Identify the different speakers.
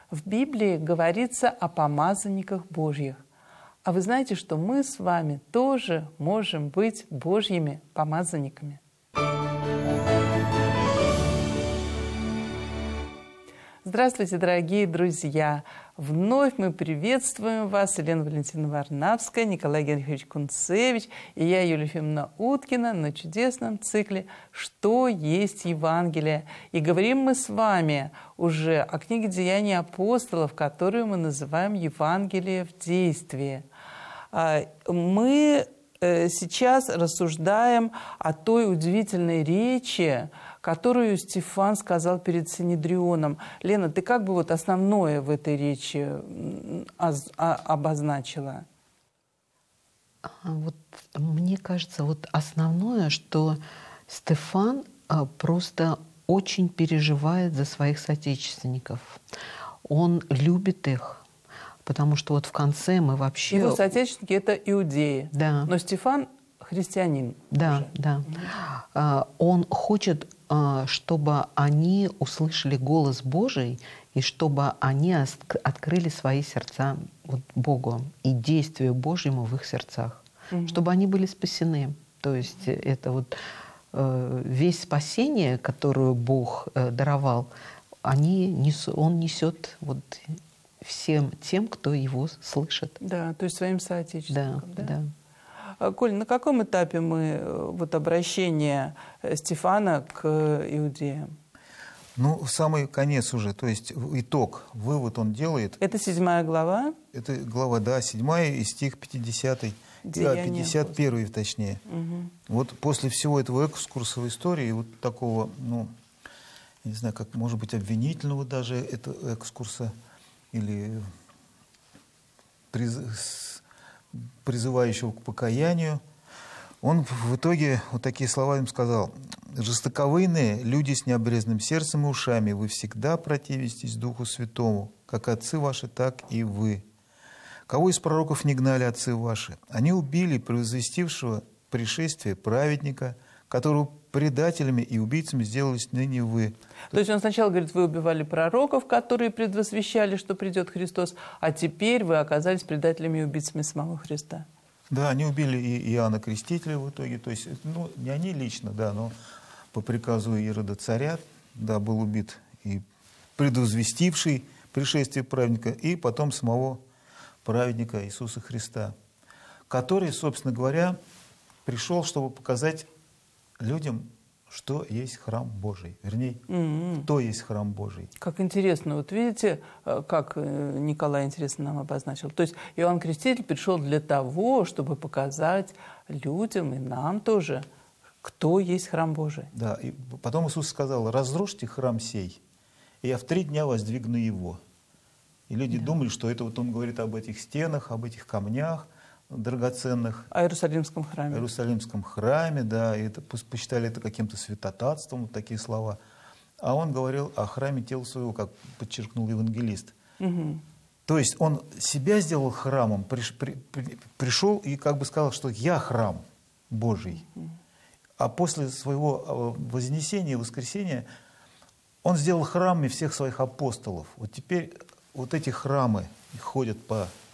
Speaker 1: В Библии говорится о помазанниках Божьих. А вы знаете, что мы с вами тоже можем быть Божьими помазанниками? Здравствуйте, дорогие друзья! Вновь мы приветствуем вас, Елена Валентиновна Варнавская, Николай Генрихович Кунцевич и я, Юлия Ефимовна Уткина, на чудесном цикле «Что есть Евангелие?». И говорим мы с вами уже о книге «Деяния апостолов», которую мы называем «Евангелие в действии». Мы сейчас рассуждаем о той удивительной речи, которую Стефан сказал перед Синедрионом. Лена, ты как бы вот основное в этой речи обозначила?
Speaker 2: Вот мне кажется, вот основное, что Стефан просто очень переживает за своих соотечественников. Он любит их. Потому что вот в конце мы вообще...
Speaker 1: Его соотечественники – это иудеи.
Speaker 2: Да.
Speaker 1: Но Стефан – христианин.
Speaker 2: Да,
Speaker 1: уже.
Speaker 2: да. Он хочет, чтобы они услышали голос Божий, и чтобы они открыли свои сердца вот Богу и действию Божьему в их сердцах. Чтобы они были спасены. То есть это вот весь спасение, которое Бог даровал, он несет вот всем тем, кто его слышит.
Speaker 1: Да, то есть своим соотечественникам.
Speaker 2: Да,
Speaker 1: да. Коль, на каком этапе мы вот обращения Стефана к иудеям?
Speaker 3: Ну, самый конец уже, то есть итог, вывод он делает.
Speaker 1: Это 7 глава?
Speaker 3: Это глава, да, 7 и стих 50, 51 точнее. Угу. Вот после всего этого экскурса в истории, вот такого, ну, я не знаю, как, может быть, обвинительного даже этого экскурса, или призывающего к покаянию, он в итоге вот такие слова им сказал: «Жестоковыйные люди с необрезанным сердцем и ушами, вы всегда противитесь Духу Святому, как отцы ваши, так и вы. Кого из пророков не гнали отцы ваши? Они убили превозвестившего пришествие праведника, которого предателями и убийцами сделались ныне вы».
Speaker 1: То есть он сначала говорит: вы убивали пророков, которые предвосвещали, что придет Христос, а теперь вы оказались предателями и убийцами самого Христа.
Speaker 3: Да, они убили и Иоанна Крестителя в итоге, то есть, ну, не они лично, да, но по приказу Ирода царя, да, был убит и предвозвестивший пришествие праведника, и потом самого праведника Иисуса Христа, который, собственно говоря, пришел, чтобы показать людям, что есть храм Божий. Вернее, кто есть храм Божий.
Speaker 1: Как интересно. Вот видите, как Николай интересно нам обозначил. То есть Иоанн Креститель пришел для того, чтобы показать людям и нам тоже, кто есть храм Божий.
Speaker 3: Да, и потом Иисус сказал: разрушьте храм сей, и я в 3 дня воздвигну его. И люди думали, что это вот он говорит об этих стенах, об этих камнях драгоценных.
Speaker 1: О Иерусалимском храме.
Speaker 3: О Иерусалимском храме, да, и это, посчитали это каким-то святотатством, вот такие слова. А он говорил о храме тела своего, как подчеркнул евангелист. Угу. То есть он себя сделал храмом, пришел и как бы сказал, что я храм Божий. Угу. А после своего вознесения, воскресения, он сделал храмами всех своих апостолов. Вот теперь вот эти храмы ходят по